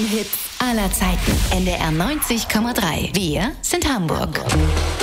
Hits aller Zeiten. NDR 90,3. Wir sind Hamburg.